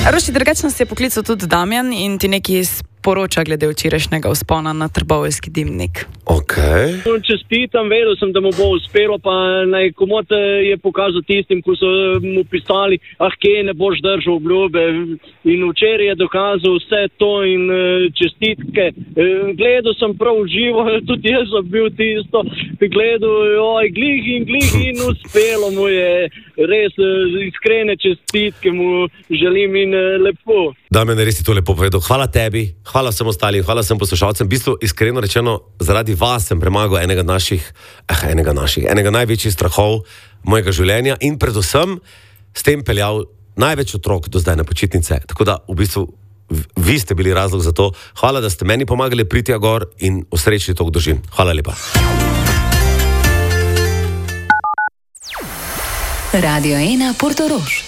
Roši, drugačno se je poklical tudi Damjan in ti nekaj sporoča glede včerajšnjega vzpona na Trboveljski dimnik. Okay. Čestitam, vedel sem, da mu bo uspelo, pa naj komot je pokazal tistim, ko so mu pisali, kje ne boš držal obljube. In včeraj je dokazal vse to in čestitke. Gledal sem prav živo, tudi jaz sem bil tisto. Gledal, glih in uspelo mu je. Res iskrene čestitke mu želim in lepo. Damjan, res ti to lepo povedal. Hvala tebi, hvala vsem ostalim, hvala vsem poslušalcem. V bistvu, iskreno rečeno, zaradi vas sem premagal enega največjih strahov mojega življenja in predvsem s tem peljal največ otrok do zdaj na počitnice. Tako da, v bistvu, vi ste bili razlog za to. Hvala, da ste meni pomagali priti gor in osrečili tok dožin. Hvala lepa. Radio 1 Portorož.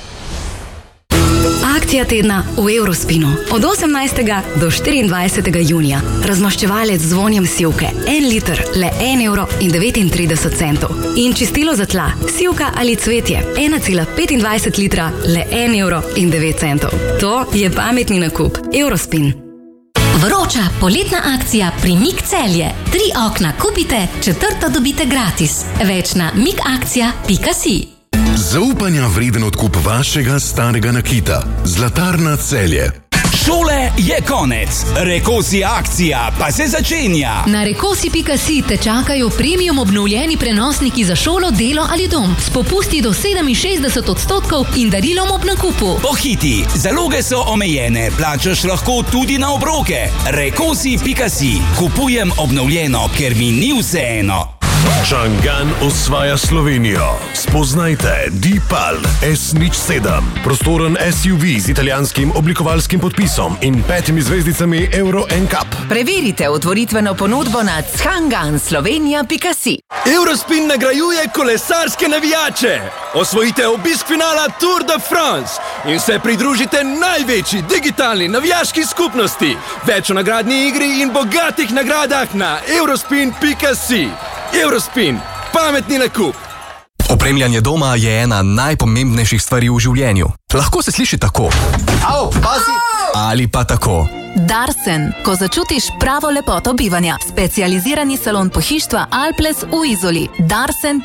Akcija tedna v Eurospinu. Od 18. do 24. junija. Razmaščevalec z vonjem sivke. 1 liter, le 1,39 €. In čistilo za tla, sivka ali cvetje. 1,25 litra, le 1,09 €. To je pametni nakup. Eurospin. Vroča poletna akcija pri MIG Celje. 3 okna kupite, 4. dobite gratis. Več na migakcija.si. Zaupanja vreden odkup vašega starega nakita. Zlatarna Celje. Šole je konec, Rekosi akcija pa se začenja. Na rekosi.si te čakajo premium obnovljeni prenosniki za šolo, delo ali dom s popusti do 67% in darilom ob nakupu. Pohiti, zaloge so omejene, plačaš lahko tudi na obroke. Rekosi.si, kupujem obnovljeno, ker mi ni vseeno. Čangan osvaja Slovenijo. Spoznajte Deepal S07. Prostoren SUV z italijanskim oblikovalskim podpisom in 5 zvezdicami Euro NCAP. Preverite otvoritveno ponudbo na changanslovenia.si. Eurospin nagrajuje kolesarske navijače. Osvojite obisk finala Tour de France in se pridružite največji digitalni navijaški skupnosti. Več o nagradni igri in bogatih nagradah na eurospin.si. Eurospin, pametni nakup. Opremljanje doma je ena najpomembnejših stvari v življenju. Lahko se sliši tako. Ali pa tako. Darsen, ko začutiš pravo lepoto bivanja. Specializirani salon pohištva Alples v Izoli. Darsen